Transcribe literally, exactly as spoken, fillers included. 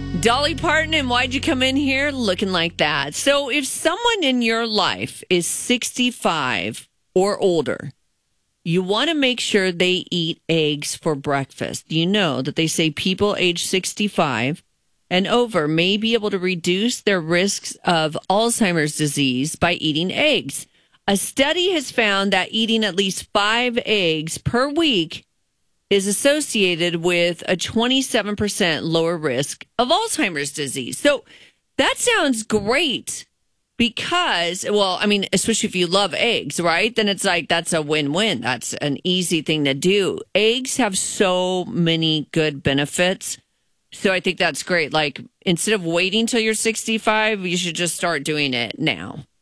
Dolly Parton, and why'd you come in here looking like that? So if someone in your life is sixty-five or older, you want to make sure they eat eggs for breakfast. You know that they say people age sixty-five and over may be able to reduce their risks of Alzheimer's disease by eating eggs. A study has found that eating at least five eggs per week is associated with a twenty-seven percent lower risk of Alzheimer's disease. So that sounds great because, well, I mean, especially if you love eggs, right? Then it's like, that's a win-win. That's an easy thing to do. Eggs have so many good benefits. So I think that's great. Like, instead of waiting till you're sixty-five, you should just start doing it now.